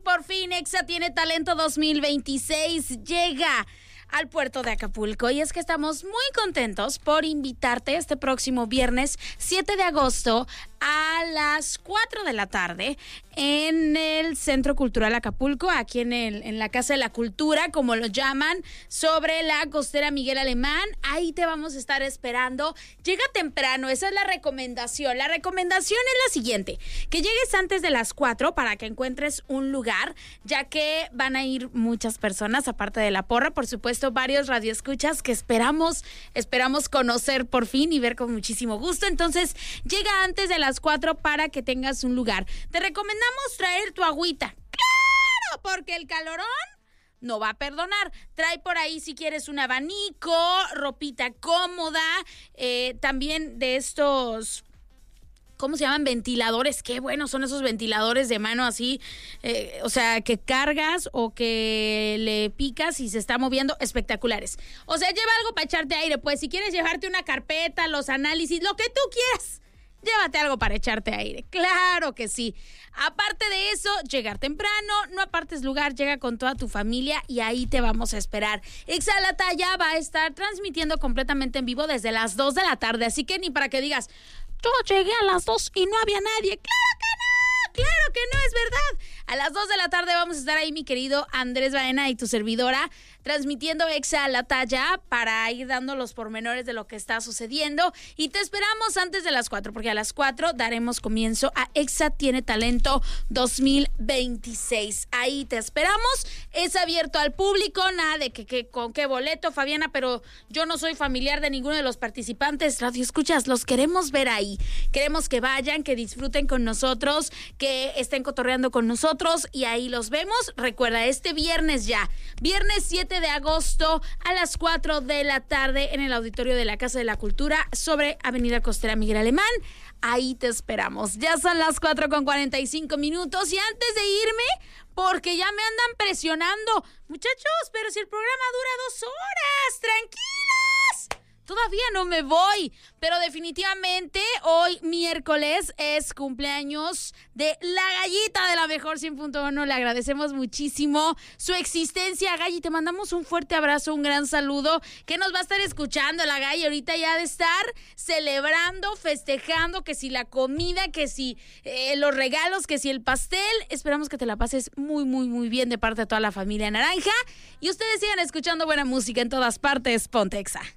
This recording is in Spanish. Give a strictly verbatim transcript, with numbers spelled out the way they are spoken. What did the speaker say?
por fin Exa Tiene Talento dos mil veintiséis llega al puerto de Acapulco, y es que estamos muy contentos por invitarte este próximo viernes siete de agosto a las cuatro de la tarde en el Centro Cultural Acapulco, aquí en, el, en la Casa de la Cultura, como lo llaman, sobre la costera Miguel Alemán. Ahí te vamos a estar esperando. Llega temprano, esa es la recomendación. La recomendación es la siguiente: que llegues antes de las cuatro para que encuentres un lugar, ya que van a ir muchas personas, aparte de la porra, por supuesto, varios radioescuchas que esperamos, esperamos conocer por fin y ver con muchísimo gusto. Entonces, llega antes de las cuatro para que tengas un lugar. Te recomendamos traer tu agüita. ¡Claro! Porque el calorón no va a perdonar. Trae por ahí, si quieres, un abanico, ropita cómoda, eh, también de estos... ¿Cómo se llaman? Ventiladores. Qué buenos son esos ventiladores de mano así, eh, o sea, que cargas o que le picas y se está moviendo. Espectaculares. O sea, lleva algo para echarte aire, pues. Si quieres llevarte una carpeta, los análisis, lo que tú quieras, llévate algo para echarte aire. Claro que sí. Aparte de eso, llegar temprano, no apartes lugar, llega con toda tu familia y ahí te vamos a esperar. Exa La Talla va a estar transmitiendo completamente en vivo desde las dos de la tarde, así que ni para que digas, yo llegué a las dos y no había nadie. ¡Claro que no! ¡Claro que no es verdad! A las dos de la tarde vamos a estar ahí, mi querido Andrés Baena y tu servidora, transmitiendo Exa La Talla para ir dando los pormenores de lo que está sucediendo. Y te esperamos antes de las cuatro, porque a las cuatro daremos comienzo a Exa Tiene Talento dos mil veintiséis. Ahí te esperamos. Es abierto al público, nada de que, que con qué boleto, Fabiana, pero yo no soy familiar de ninguno de los participantes. Radio Escuchas, los queremos ver ahí. Queremos que vayan, que disfruten con nosotros, que estén cotorreando con nosotros, y ahí los vemos. Recuerda, este viernes ya, viernes siete de agosto a las cuatro de la tarde en el auditorio de la Casa de la Cultura sobre Avenida Costera Miguel Alemán. Ahí te esperamos. Ya son las cuatro con cuarenta y cinco minutos y antes de irme, porque ya me andan presionando, muchachos, pero si el programa dura dos horas, tranquilos. Todavía no me voy, pero definitivamente hoy miércoles es cumpleaños de la Gallita de la Mejor cien punto uno. Le agradecemos muchísimo su existencia, Galli. Te mandamos un fuerte abrazo, un gran saludo, que nos va a estar escuchando la Galli ahorita ya de estar celebrando, festejando, que si la comida, que si eh, los regalos, que si el pastel. Esperamos que te la pases muy, muy, muy bien de parte de toda la familia Naranja. Y ustedes sigan escuchando buena música en todas partes. Ponte Exa.